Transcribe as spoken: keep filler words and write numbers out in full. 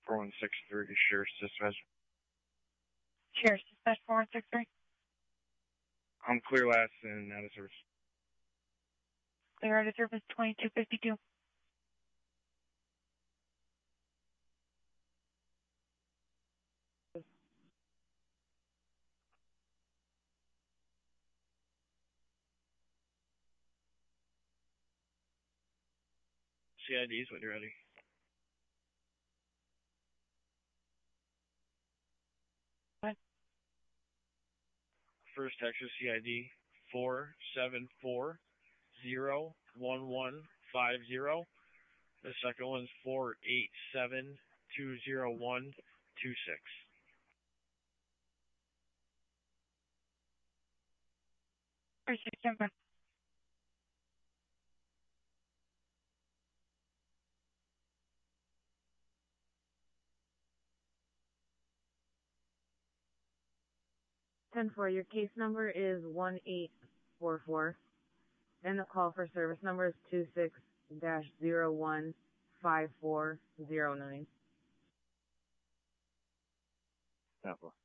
four one six three, Sheriff's Dispatch. Sheriff's Dispatch four one six three. I'm clear last and out of service. Clear out of service twenty-two fifty-two. C I Ds when you're ready. What? First Texas C I D four seven four zero one one five zero. The second one's four eight seven two zero one two six. First December. ten four, your case number is one eight four four, and the call for service number is two six dash zero one five four zero nine. ten four.